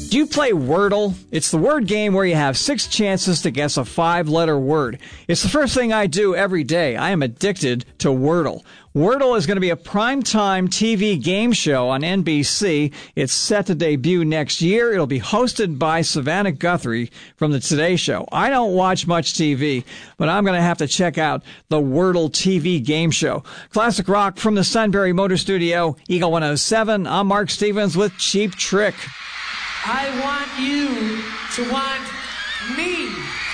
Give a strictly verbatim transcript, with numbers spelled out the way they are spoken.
Do you play Wordle? It's the word game where you have six chances to guess a five-letter word. It's the first thing I do every day. I am addicted to Wordle. Wordle is going to be a primetime T V game show on N B C. It's set to debut next year. It'll be hosted by Savannah Guthrie from the Today Show. I don't watch much T V, but I'm going to have to check out the Wordle T V game show. Classic rock from the Sunbury Motor Studio, Eagle one oh seven. I'm Mark Stevens with Cheap Trick. I want you to want me.